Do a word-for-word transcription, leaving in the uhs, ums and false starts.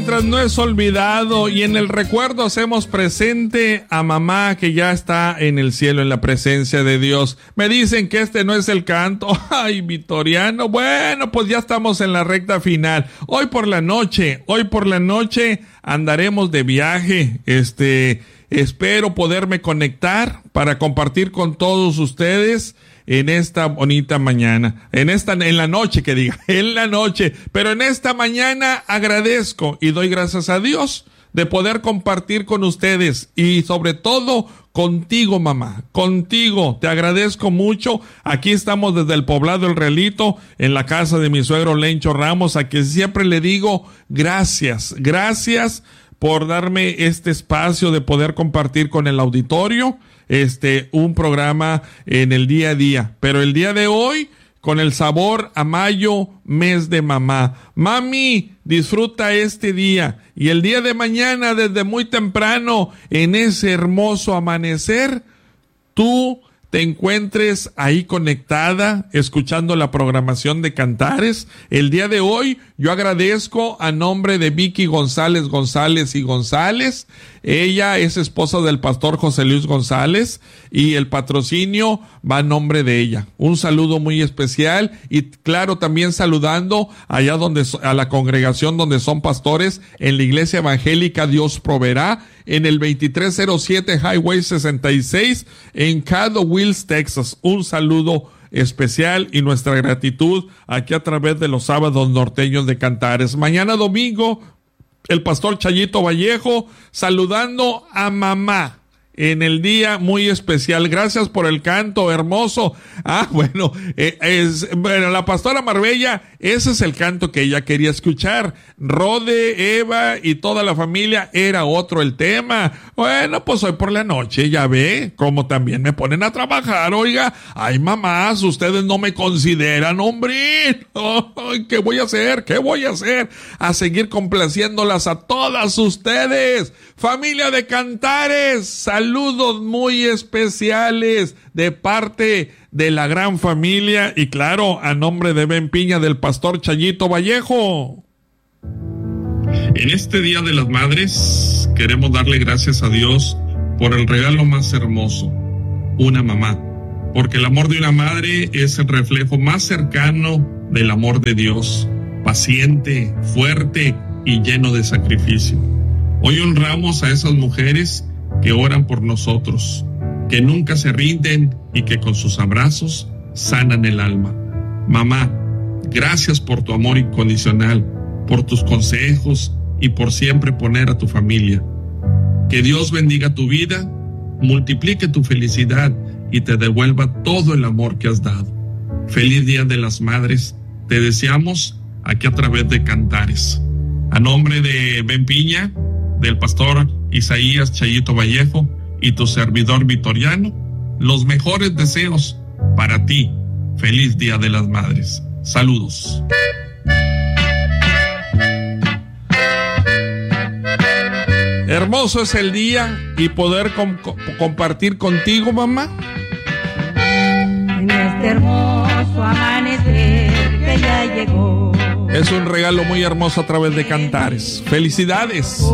mientras no es olvidado y en el recuerdo hacemos presente a mamá que ya está en el cielo en la presencia de Dios. Me dicen que este no es el canto. Ay, Vitoriano. Bueno, pues ya estamos en la recta final. Hoy por la noche, hoy por la noche andaremos de viaje. Este, espero poderme conectar para compartir con todos ustedes en esta bonita mañana, en esta, en la noche que diga, en la noche, pero en esta mañana agradezco y doy gracias a Dios de poder compartir con ustedes y sobre todo contigo, mamá, contigo, te agradezco mucho. Aquí estamos desde el poblado El Realito, en la casa de mi suegro Lencho Ramos, a quien siempre le digo gracias, gracias por darme este espacio de poder compartir con el auditorio. Este, un programa en el día a día, pero el día de hoy con el sabor a mayo, mes de mamá. Mami, disfruta este día y el día de mañana desde muy temprano en ese hermoso amanecer, tú te encuentres ahí conectada, escuchando la programación de Cantares. El día de hoy yo agradezco a nombre de Vicky González González y González. Ella es esposa del pastor José Luis González y el patrocinio va a nombre de ella. Un saludo muy especial y claro, también saludando allá donde a la congregación donde son pastores en la iglesia evangélica Dios Proveerá en el veintitrés cero siete Highway sesenta y seis en Caddo Wills, Texas. Un saludo especial y nuestra gratitud aquí a través de los sábados norteños de Cantares. Mañana domingo, el pastor Chayito Vallejo saludando a mamá en el día muy especial. Gracias por el canto hermoso. Ah, bueno, eh, es, bueno, la pastora Marbella, ese es el canto que ella quería escuchar. Rode, Eva y toda la familia, era otro el tema. Bueno, pues hoy por la noche, ya ve, como también me ponen a trabajar, oiga. Ay, mamás, ustedes no me consideran, hombre. Ay, ¿qué voy a hacer? ¿Qué voy a hacer? A seguir complaciéndolas a todas ustedes. Familia de Cantares, saludos muy especiales de parte de la gran familia y claro, a nombre de Ben Piña del pastor Chayito Vallejo. En este Día de las Madres queremos darle gracias a Dios por el regalo más hermoso, una mamá, porque el amor de una madre es el reflejo más cercano del amor de Dios, paciente, fuerte y lleno de sacrificio. Hoy honramos a esas mujeres que oran por nosotros, que nunca se rinden y que con sus abrazos sanan el alma. Mamá, gracias por tu amor incondicional, por tus consejos y por siempre poner a tu familia. Que Dios bendiga tu vida, multiplique tu felicidad y te devuelva todo el amor que has dado. Feliz Día de las Madres, te deseamos aquí a través de Cantares. A nombre de Ben Piña, del pastor Isaías Chayito Vallejo y tu servidor Vitoriano, los mejores deseos para ti. Feliz Día de las Madres. Saludos. Hermoso es el día y poder com- compartir contigo, mamá. En este hermoso amanecer que ya llegó. Es un regalo muy hermoso a través de Cantares. Felicidades.